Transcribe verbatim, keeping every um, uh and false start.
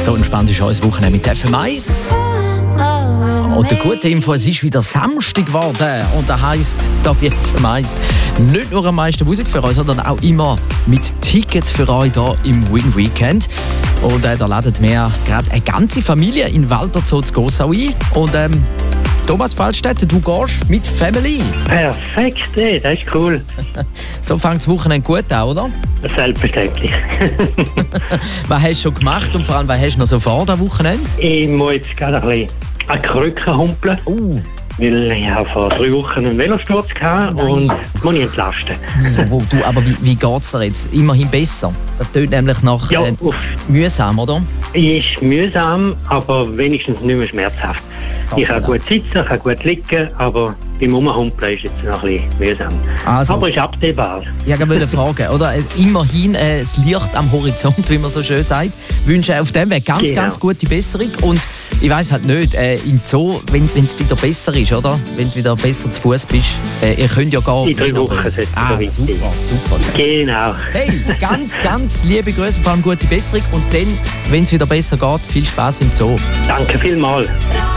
So entspannt ist unser Wochenende mit F M eins. Und eine gute Info, es ist wieder Samstag geworden. Und das heisst, da bei F M eins nicht nur am meisten Musik für euch, sondern auch immer mit Tickets für euch hier im Win Weekend. Und äh, da laden wir gerade eine ganze Familie in Walterzoo zu Gossau ein. Und ähm, Thomas Fallstätter, du gehst mit Family. Perfekt, ey, das ist cool. So fängt das Wochenende gut an, oder? Selbstverständlich. Was hast du schon gemacht und vor allem, was hast du noch so vor, das Wochenende? Ich muss jetzt gerade ein bisschen an die Krücke humpeln. Uh. Weil ich habe vor drei Wochen einen Velosturz hatte und das muss ich entlasten. Oh, du, aber wie, wie geht es dir jetzt? Immerhin besser? Das klingt nämlich nach Ja, äh, mühsam, oder? ist mühsam, aber wenigstens nicht mehr schmerzhaft. Gott Ich sei kann Dank. gut sitzen, ich kann gut liegen, aber beim Umhumpeln ist jetzt noch ein bisschen mühsam. Also. Aber ist absehbar. Ich wollte fragen, oder? Äh, Immerhin äh, das Licht am Horizont, wie man so schön sagt. Ich wünsche auf dem Weg ganz, Genau. ganz gute Besserung. Und ich weiss halt nicht, äh, im Zoo, wenn es wieder besser ist, oder? Wenn du wieder besser zu Fuß bist, äh, ihr könnt ja gar In drei Wochen sollte es Ah, soweit super, sein. super. Genau. Hey, ganz, ganz liebe Grüße, vor allem gute Besserung. Und dann, wenn es wieder besser geht, viel Spaß im Zoo. Danke vielmals.